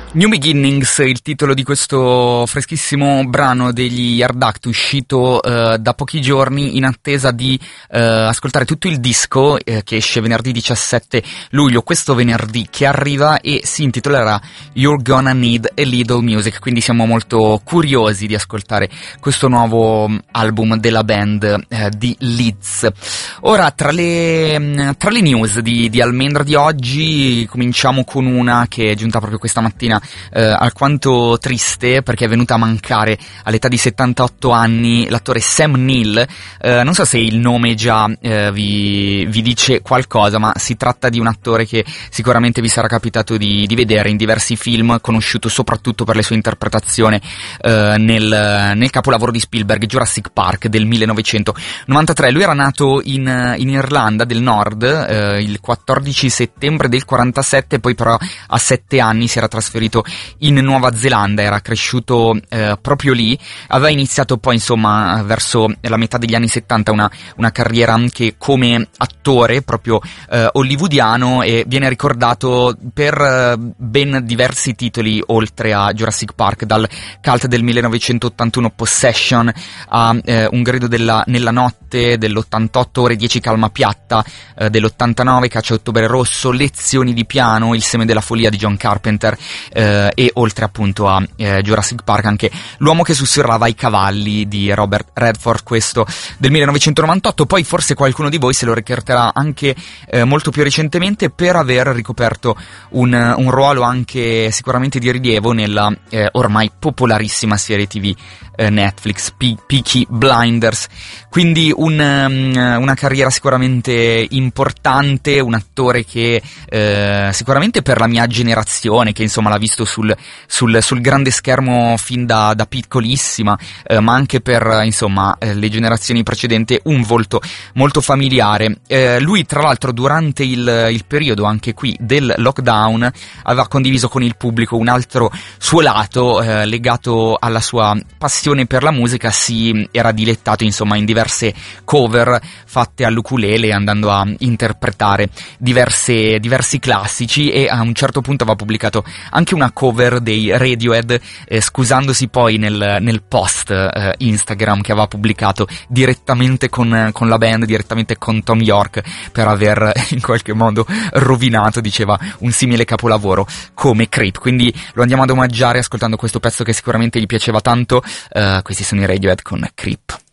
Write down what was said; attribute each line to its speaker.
Speaker 1: New Beginnings, il titolo di questo freschissimo brano degli Hard Act, uscito da pochi giorni, in attesa di ascoltare tutto il disco che esce venerdì 17 luglio, questo venerdì che arriva, e si intitolerà You're Gonna Need a Little Music, quindi siamo molto curiosi di ascoltare questo nuovo album della band di Leeds. Ora, tra le news di Almendra di oggi, cominciamo con una che è giunta proprio questa mattina, alquanto triste, perché è venuta a mancare all'età di 78 anni l'attore Sam Neill. Non so se il nome già vi dice qualcosa, ma si tratta di un attore che sicuramente vi sarà capitato di vedere in diversi film, conosciuto soprattutto per le sue interpretazioni nel capolavoro di Spielberg, Jurassic Park del 1993. Lui era nato in Irlanda del Nord il 14 settembre del 47, poi però a 7 anni si era trasferito in Nuova Zelanda, era cresciuto proprio lì, aveva iniziato poi insomma verso la metà degli anni 70 una carriera anche come attore proprio hollywoodiano, e viene ricordato per ben diversi titoli oltre a Jurassic Park, dal cult del 1981 Possession a Un grido nella notte dell'88, Ore 10 calma piatta dell'89, Caccia a ottobre rosso, Lezioni di piano, Il seme della follia di John Carpenter, e oltre appunto a Jurassic Park anche L'uomo che sussurrava ai cavalli di Robert Redford, questo del 1998. Poi forse qualcuno di voi se lo ricorderà anche molto più recentemente per aver ricoperto un ruolo anche sicuramente di rilievo nella ormai popolarissima serie TV Netflix Peaky Blinders. Quindi una carriera sicuramente importante, un attore che sicuramente per la mia generazione, che insomma l'ha visto sul grande schermo fin da piccolissima, ma anche per insomma le generazioni precedenti, un volto molto familiare. Lui tra l'altro durante il periodo anche qui del lockdown aveva condiviso con il pubblico un altro suo lato legato alla sua passione per la musica. Si era dilettato insomma in diverse cover fatte all'ukulele, andando a interpretare diversi classici, e a un certo punto aveva pubblicato anche una cover dei Radiohead, scusandosi poi nel post Instagram che aveva pubblicato direttamente con la band, direttamente con Tom York, per aver in qualche modo rovinato, diceva, un simile capolavoro come Creep. Quindi lo andiamo ad omaggiare ascoltando questo pezzo che sicuramente gli piaceva tanto. Questi sono i Radiohead con Creep.